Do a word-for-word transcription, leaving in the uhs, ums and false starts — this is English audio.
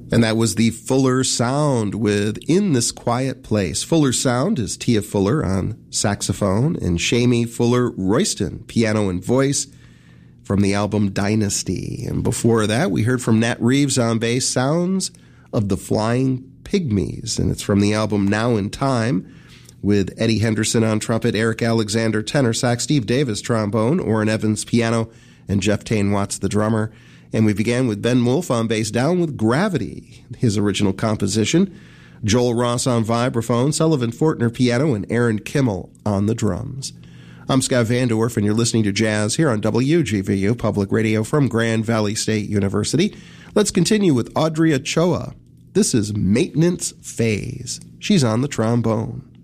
And that was the Fuller Sound with In This Quiet Place. Fuller Sound is Tia Fuller on saxophone and Shamie Fuller Royston, piano and voice, from the album Dynasty. And before that, we heard from Nat Reeves on bass, Sounds of the Flying Pygmies. And it's from the album Now in Time, with Eddie Henderson on trumpet, Eric Alexander tenor sax, Steve Davis trombone, Orrin Evans piano, and Jeff Tain Watts the drummer. And we began with Ben Wolf on bass, Down with Gravity, his original composition. Joel Ross on vibraphone, Sullivan Fortner piano, and Aaron Kimmel on the drums. I'm Scott Vandorf, and you're listening to Jazz here on W G V U Public Radio from Grand Valley State University. Let's continue with Audrey Ochoa. This is Maintenance Phase. She's on the trombone.